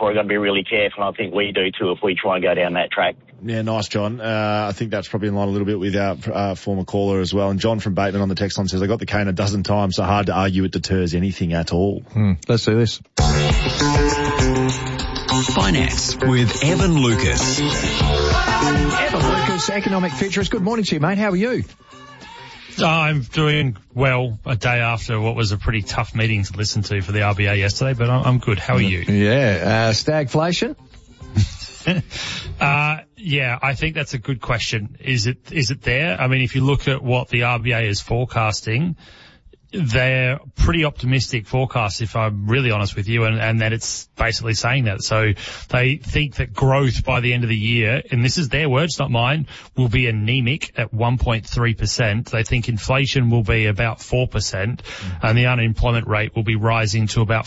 Victoria got to be really careful, and I think we do too if we try and go down that track. Yeah, nice, John. I think that's probably in line a little bit with our former caller as well. And John from Bateman on the text line says, I got the cane a dozen times, so hard to argue it deters anything at all. Let's do this. Finance with Evan Lucas. Evan Lucas, economic futurist. Good morning to you, mate. How are you? I'm doing well a day after what was a pretty tough meeting to listen to for the RBA yesterday, but I'm good. How are you? Yeah. Stagflation? Yeah, I think that's a good question. Is it there? I mean, if you look at what the RBA is forecasting, they're pretty optimistic forecasts, if I'm really honest with you, and that it's basically saying that. So they think that growth by the end of the year, and this is their words, not mine, will be anemic at 1.3%. They think inflation will be about 4%, and the unemployment rate will be rising to about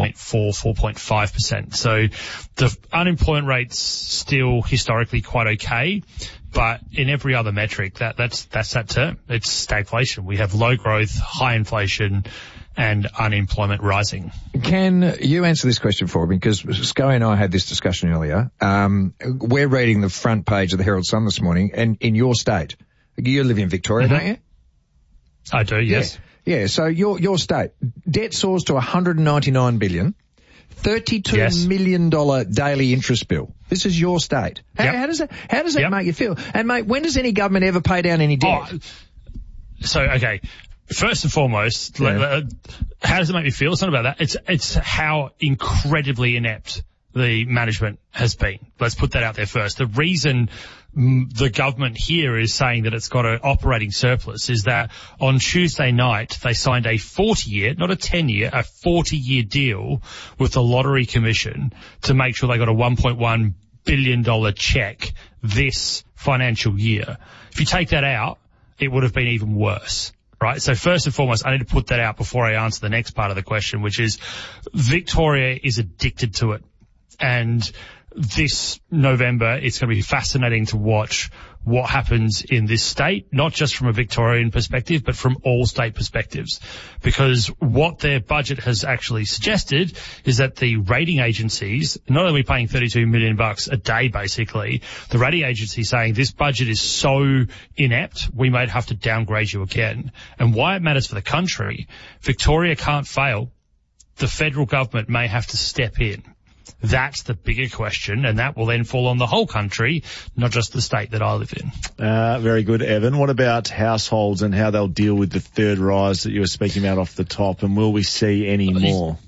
4.5%. So the unemployment rate's still historically quite okay. But in every other metric, that's that term. It's stagflation. We have low growth, high inflation, and unemployment rising. Can you answer this question for me? Because Sky and I had this discussion earlier. We're reading the front page of the Herald Sun this morning, and in your state, you live in Victoria, don't you? I do, yes. Yeah. So your state, debt soars to $199 billion. $32 million daily interest bill. This is your state. How does that make you feel? And mate, when does any government ever pay down any debt? Okay. First and foremost, how does it make me feel? It's not about that. It's how incredibly inept the management has been. Let's put that out there first. The reason the government here is saying that it's got an operating surplus is that on Tuesday night they signed a 40-year, not a 10-year, a 40-year deal with the Lottery Commission to make sure they got a $1.1 billion check this financial year. If you take that out, it would have been even worse. Right. So first and foremost, I need to put that out before I answer the next part of the question, which is Victoria is addicted to it. And this November, it's going to be fascinating to watch what happens in this state, not just from a Victorian perspective, but from all state perspectives. Because what their budget has actually suggested is that the rating agencies, not only paying $32 million a day, basically, the rating agency saying this budget is so inept, we might have to downgrade you again. And why it matters for the country, Victoria can't fail. The federal government may have to step in. That's the bigger question, and that will then fall on the whole country, not just the state that I live in. Very good, Evan. What about households and how they'll deal with the third rise that you were speaking about off the top, and will we see any more?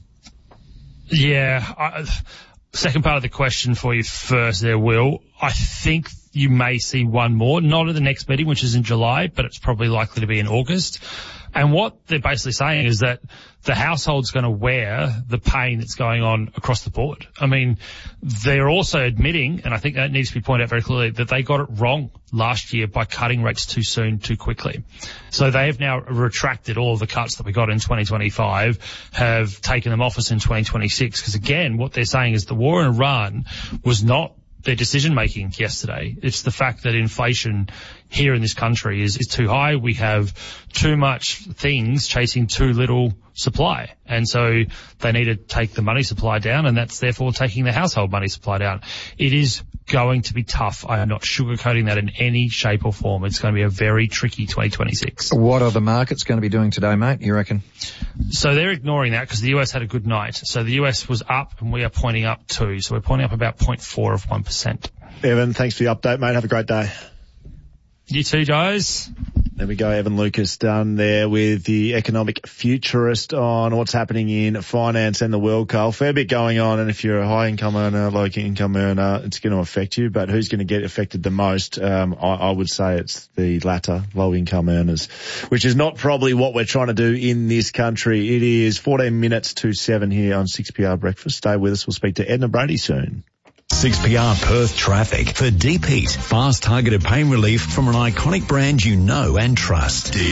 Yeah, second part of the question for you first there, Will. I think you may see one more, not at the next meeting, which is in July, but it's probably likely to be in August. And what they're basically saying is that the household's going to wear the pain that's going on across the board. I mean, they're also admitting, and I think that needs to be pointed out very clearly, that they got it wrong last year by cutting rates too soon, too quickly. So they have now retracted all of the cuts that we got in 2025, have taken them off us in 2026, because again, what they're saying is the war in Iran was not their decision-making yesterday. It's the fact that inflation here in this country is too high. We have too much things chasing too little supply. And so they need to take the money supply down, and that's therefore taking the household money supply down. It is going to be tough. I am not sugarcoating that in any shape or form. It's going to be a very tricky 2026. What are the markets going to be doing today, mate, you reckon? So they're ignoring that because the US had a good night. So the US was up and we are pointing up too. So we're pointing up about 0.4 of 1%. Evan, thanks for the update, mate. Have a great day. You too, guys. There we go. Evan Lucas done there with the economic futurist on what's happening in finance and the world, Carl. Fair bit going on, and if you're a high-income earner, low-income earner, it's going to affect you. But who's going to get affected the most? I would say it's the latter, low-income earners, which is not probably what we're trying to do in this country. It is 14 minutes to 7 here on 6PR Breakfast. Stay with us. We'll speak to Edna Brady soon. 6PR Perth traffic. For Deep Heat, fast targeted pain relief from an iconic brand you know and trust. Deep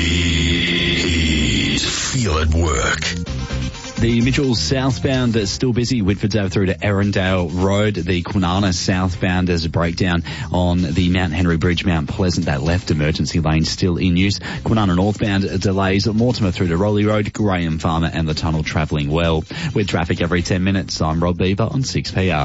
Heat. Feel it work. The Mitchells southbound is still busy. Whitford's Ave through to Erindale Road. The Kwinana southbound, there's a breakdown on the Mount Henry Bridge, Mount Pleasant. That left emergency lane still in use. Kwinana northbound delays. Mortimer through to Rowley Road, Graham Farmer and the tunnel travelling well. With traffic every 10 minutes, I'm Rob Beaver on 6PR.